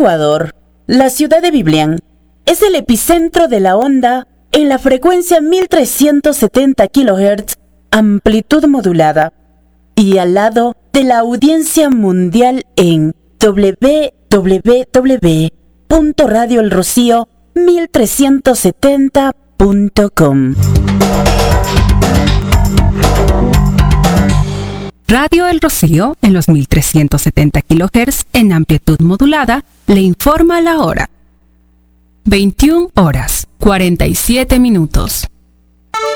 Ecuador, la ciudad de Biblián es el epicentro de la onda en la frecuencia 1370 kHz, amplitud modulada, y al lado de la audiencia mundial en www.radioelrocío1370.com. Radio El Rocío, en los 1370 kHz en amplitud modulada, le informa la hora. 21 horas, 47 minutos.